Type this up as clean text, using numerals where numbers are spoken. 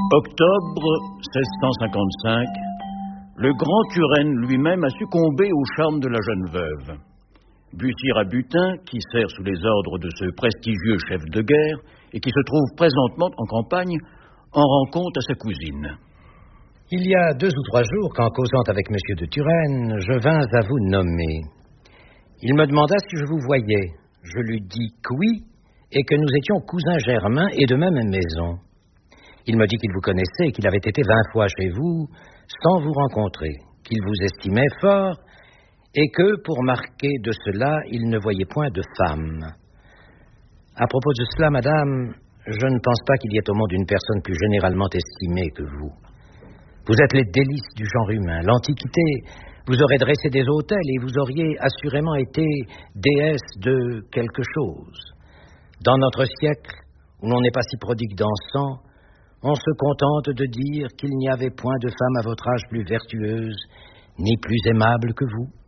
Octobre 1655, le grand Turenne lui-même a succombé au charme de la jeune veuve. Bussy Rabutin, qui sert sous les ordres de ce prestigieux chef de guerre et qui se trouve présentement en campagne, en rend compte à sa cousine. Il y a 2 ou 3 jours, qu'en causant avec monsieur de Turenne, je vins à vous nommer. Il me demanda si je vous voyais. Je lui dis qu'oui, et que nous étions cousins germains et de même maison. Il me dit qu'il vous connaissait et qu'il avait été 20 fois chez vous sans vous rencontrer, qu'il vous estimait fort et que, pour marquer de cela, il ne voyait point de femme. À propos de cela, madame, je ne pense pas qu'il y ait au monde une personne plus généralement estimée que vous. Vous êtes les délices du genre humain. L'Antiquité vous aurait dressé des autels et vous auriez assurément été déesse de quelque chose. Dans notre siècle, où l'on n'est pas si prodigue d'encens, on se contente de dire qu'il n'y avait point de femme à votre âge plus vertueuse, ni plus aimable que vous.